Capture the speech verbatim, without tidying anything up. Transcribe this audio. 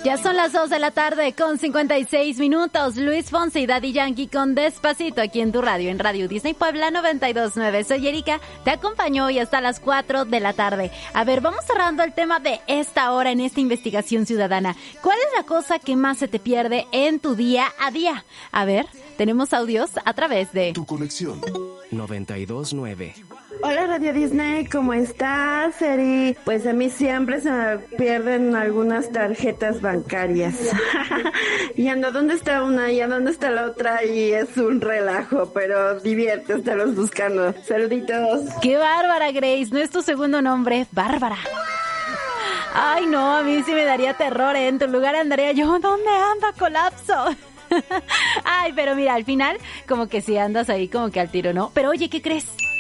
Ya son las dos de la tarde con cincuenta y seis minutos. Luis Fonsi y Daddy Yankee con Despacito aquí en tu radio, en Radio Disney Puebla noventa y dos punto nueve. Soy Erika, te acompaño hoy hasta las cuatro de la tarde. A ver, vamos cerrando el tema de esta hora en esta investigación ciudadana. ¿Cuál es la cosa que más se te pierde en tu día a día? A ver, tenemos audios a través de Tu conexión noventa y dos punto nueve. Hola Radio Disney, ¿cómo estás, Eri? Pues a mí siempre se me pierden algunas tarjetas bancarias. Y ando, ¿dónde está una? Y a dónde está la otra? Y es un relajo, pero divierte estarlos buscando. Saluditos. ¡Qué bárbara, Grace! No es tu segundo nombre, Bárbara. Ay, no, a mí sí me daría terror, ¿eh? En tu lugar andaría yo, ¿dónde anda? Colapso. Ay, pero mira, al final, como que si andas ahí como que al tiro, ¿no? Pero oye, ¿qué crees?